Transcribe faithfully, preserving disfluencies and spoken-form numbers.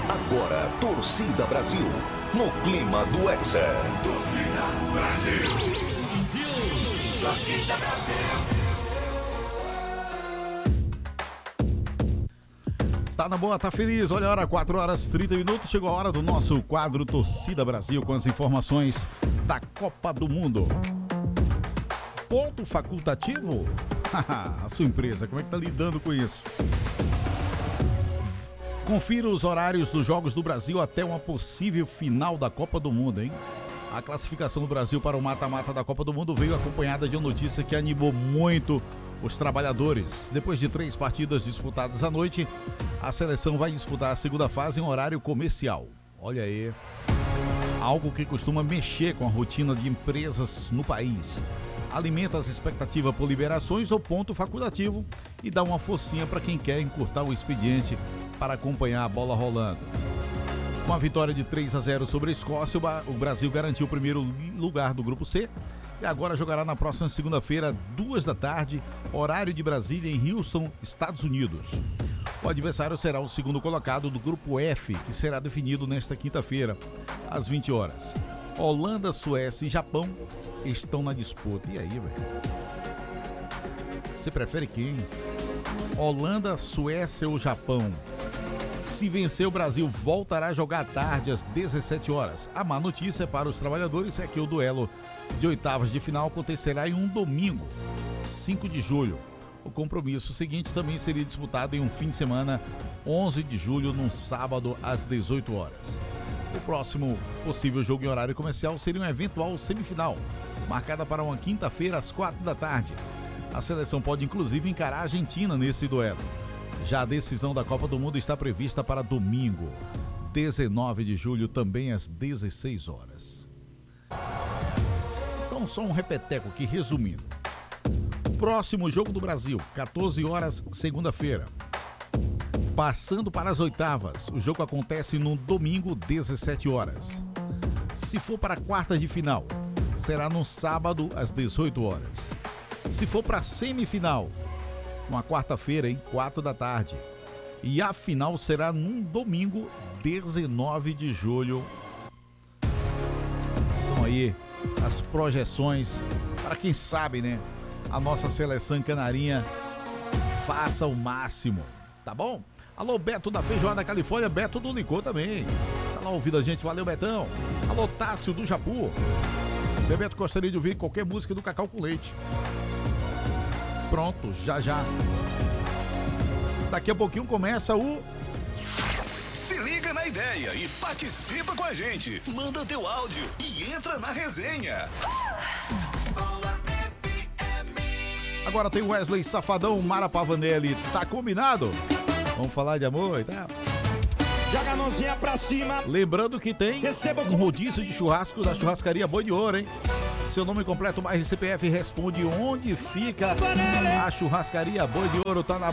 Agora, Torcida Brasil, no clima do Hexa. Torcida Brasil. Torcida Brasil. Tá na boa, tá feliz. Olha a hora, quatro horas e trinta minutos. Chegou a hora do nosso quadro Torcida Brasil com as informações da Copa do Mundo. Ponto facultativo? A sua empresa, como é que tá lidando com isso? Confira os horários dos Jogos do Brasil até uma possível final da Copa do Mundo, hein? A classificação do Brasil para o mata-mata da Copa do Mundo veio acompanhada de uma notícia que animou muito os trabalhadores. Depois de três partidas disputadas à noite, a seleção vai disputar a segunda fase em horário comercial. Olha aí, algo que costuma mexer com a rotina de empresas no país. Alimenta as expectativas por liberações ou ponto facultativo e dá uma forcinha para quem quer encurtar o expediente para acompanhar a bola rolando. Com a vitória de três a zero sobre a Escócia, o Brasil garantiu o primeiro lugar do Grupo C e agora jogará na próxima segunda-feira, duas da tarde, horário de Brasília, em Houston, Estados Unidos. O adversário será o segundo colocado do Grupo F, que será definido nesta quinta-feira, às vinte horas. Holanda, Suécia e Japão estão na disputa. E aí, velho? Você prefere quem? Holanda, Suécia ou Japão? Se vencer, o Brasil voltará a jogar à tarde às dezessete horas. A má notícia para os trabalhadores é que o duelo de oitavas de final acontecerá em um domingo, cinco de julho. O compromisso seguinte também seria disputado em um fim de semana, onze de julho, num sábado às dezoito horas. O próximo possível jogo em horário comercial seria uma eventual semifinal, marcada para uma quinta-feira às quatro da tarde. A seleção pode inclusive encarar a Argentina nesse duelo. Já a decisão da Copa do Mundo está prevista para domingo, dezenove de julho, também às dezesseis horas. Então, só um repeteco aqui, resumindo. Próximo jogo do Brasil, quatorze horas, segunda-feira. Passando para as oitavas, o jogo acontece no domingo, dezessete horas. Se for para a quarta de final, será no sábado, às dezoito horas. Se for para a semifinal, uma quarta-feira, em quatro da tarde. E a final será num domingo, dezenove de julho. São aí as projeções para quem sabe, né? A nossa seleção canarinha faça o máximo, tá bom? Alô, Beto da Feijoada Califórnia, Beto do Licor também. Tá lá ouvindo a gente, valeu, Betão. Alô, Tássio do Japu. Bebeto gostaria de ouvir qualquer música do Cacau com Leite. Pronto, já já. Daqui a pouquinho começa o... Se liga na ideia e participa com a gente. Manda teu áudio e entra na resenha. Agora tem Wesley Safadão, Mara Pavanelli. Tá combinado? Vamos falar de amor e tal. Joga a mãozinha pra cima. Lembrando que tem um rodízio de churrasco da churrascaria Boi de Ouro, hein? Seu nome completo, bairro C P F, responde onde fica a churrascaria Boi de Ouro. Tá na